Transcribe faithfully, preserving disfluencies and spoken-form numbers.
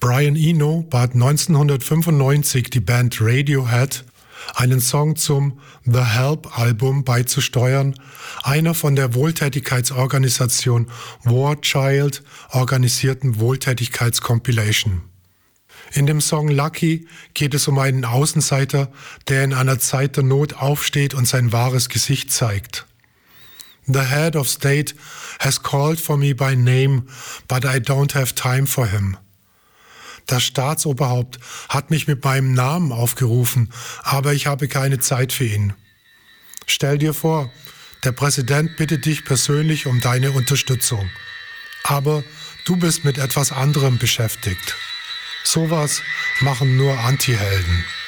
Brian Eno bat neunzehnhundertfünfundneunzig die Band Radiohead, einen Song zum The Help-Album beizusteuern, einer von der Wohltätigkeitsorganisation War Child organisierten Wohltätigkeitscompilation. In dem Song Lucky geht es um einen Außenseiter, der in einer Zeit der Not aufsteht und sein wahres Gesicht zeigt. The head of state has called for me by name, but I don't have time for him. Das Staatsoberhaupt hat mich mit meinem Namen aufgerufen, aber ich habe keine Zeit für ihn. Stell dir vor, der Präsident bittet dich persönlich um deine Unterstützung, aber du bist mit etwas anderem beschäftigt. Sowas machen nur Antihelden.